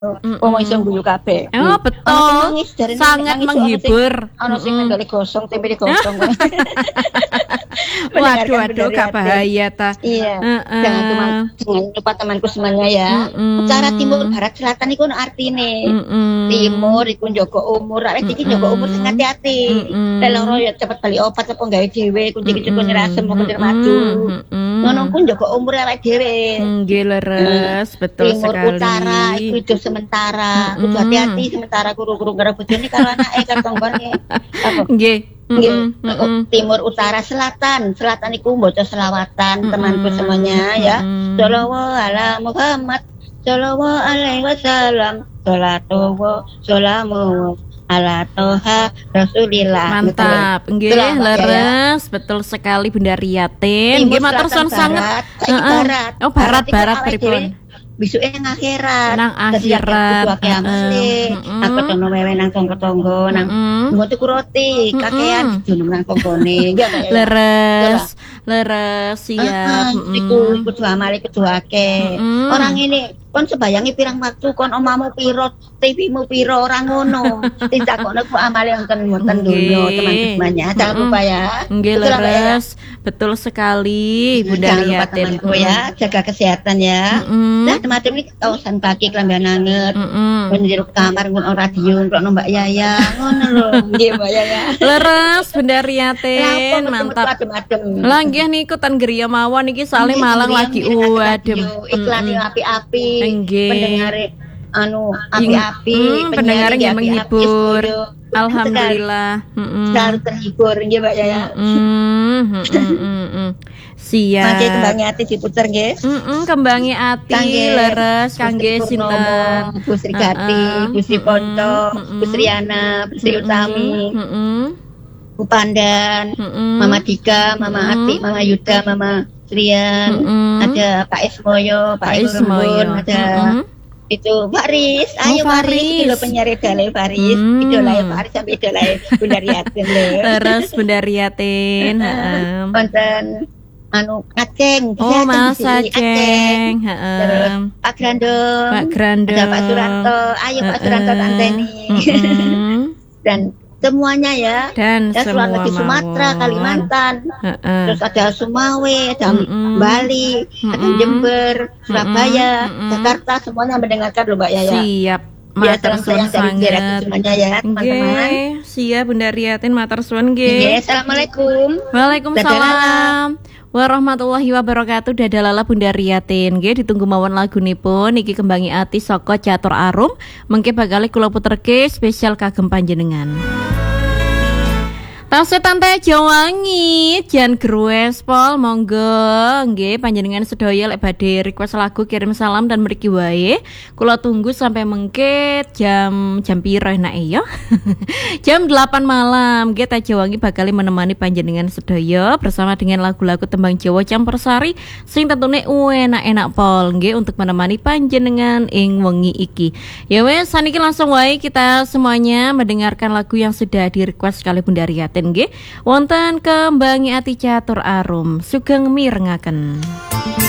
Wong iso guyu kabeh. Oh, betul. Sangat menghibur. Ono sing ngendoli gosong, tempe digosong. Waduh, gak bahaya ta. Iya. Jangan lupa temanku semuanya ya. Cara timur, barat, selatan iku ono artine. Timur iku njogo umur, awake iki njogo umur sing hati-hati. Leloro ya cepet bali obat apa gawe dhewe, kunci-kunci nyerasem kok maju. Ngono ku njogo umur awake dhewe. Nggih leres, betul timur, sekali. Utara iku hidup sementara. Kudu hati-hati sementara kuru-kuru karo bojone karo anake karo tonggone. Apa? Nggih. Timur, utara, selatan. Selatan iku maca selawatan temanku semuanya ya. Shallallahu ala Muhammad, sallallahu alaihi wasallam. Salamu ala toha Rasulillah. Mantap, nggih leres, betul sekali Bunda Riyatin. Nggih matur suwun sanget. Oh, barat pripun? Bisuke nang akhirat. Nang akhirat. Aku tono wewe nang tonggo-tonggo nang ngono roti kakean dunung nang tonggone. Leres siap. Iku kudu amale kudu akeh. Orang ini kon sebayangi pirang waktu kon omamu piro, TV-mu piro, ora ngono. Ditakokno ku amale wonten donya teman-temannya. Jangan lupa ya. Nggih leres. Betul sekali Bunda Riyatin. Ya, jaga kesehatan ya. Nah, teman-teman ini kawasan pagi kelambian anget. Menjero kamar ngono radio ngono Mbak Yaya. Ngono lho. Nggih Mbak Yaya. Leres Bunda Riyatin, mantap. Lah nggih niku tan griya mawon iki soalé Malang lagi adem. Iklan api-api. Pendengare api-api, pendengar yang menghibur. Alhamdulillah. Selalu terhibur nggih Mbak Yaya. Siap. Mangke kembangi ati diputer nggih. Kembangi ati leres kangge sinten? Bu Sri Gati, Bu Sri Ponto, Bu Sriana, Bu Sri Utami. Bu Pandan, Mama Dika, Mama Ati, Mama Yuda, Mama Trian, ada Pak Ismoyo, Pak Ismoyo, ada itu Faris, ayo Faris, lo penyiar dalai Faris, idola ya Faris sampai idola Bunda Riyatin Leres Bunda Riyatin, konten Aceng, oh Mas Aceng, Pak Grando, ada Pak Suranto, ayo Pak Suranto Tanteni, dan semuanya ya, dan keluar lagi Sumatera, Kalimantan, terus ada Sumawe, ada Bali, ada Jember, Surabaya, Jakarta, semuanya mendengarkan loh Mbak Yaya. Siap. Matur suwun sanget semuanya ya teman-teman. Siap Bunda Riyatin matur suwun nggih. Assalamualaikum. Waalaikumsalam warahmatullahi wabarakatuh. Dadalala Bunda Riyatin nggih ditunggu mawon lagunipun niki Kembangi Ati saka Catur Arum mengke bakal kula puterke spesial kagem panjenengan. Tasih Tante Jawangi Jan Grues Pol monggo nggih panjenengan sedaya lek badhe request lagu kirim salam dan mriki wae kula tunggu sampai mengke jam piro enake ya jam 8 malam nggih Tante Jawangi bakal menemani panjenengan sedaya bersama dengan lagu-lagu tembang Jawa campursari sing tentune enak-enak pol nggih untuk menemani panjenengan ing wengi iki ya wes saniki langsung wae kita semuanya mendengarkan lagu yang sudah di request kali Bunda Riyatin nggih wonten Kembangi Ati Catur Arum sugeng mirengaken.